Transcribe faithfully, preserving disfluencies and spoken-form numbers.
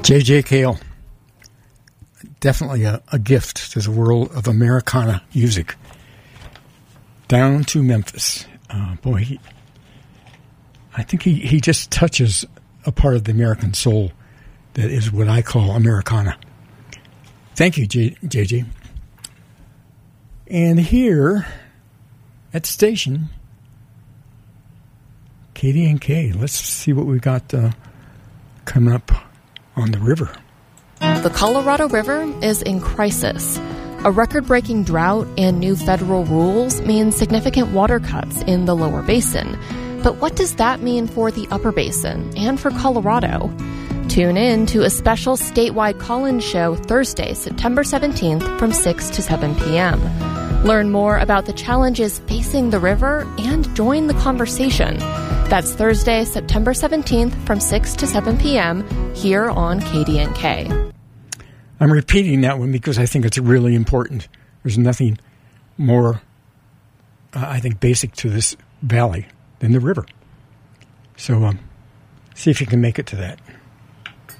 J J. Cale, definitely a, a gift to the world of Americana music. Down to Memphis. Uh, boy, he, I think he, he just touches a part of the American soul that is what I call Americana. Thank you, J J. And here at the station, K D N K. Let's see what we got uh, coming up on the river. The Colorado River is in crisis. A record-breaking drought and new federal rules mean significant water cuts in the lower basin. But what does that mean for the upper basin and for Colorado? Tune in to a special statewide call-in show Thursday, September seventeenth from six to seven p.m. Learn more about the challenges facing the river and join the conversation. That's Thursday, September seventeenth from six to seven p.m. here on K D N K. I'm repeating that one because I think it's really important. There's nothing more, uh, I think, basic to this valley than the river. So um, see if you can make it to that.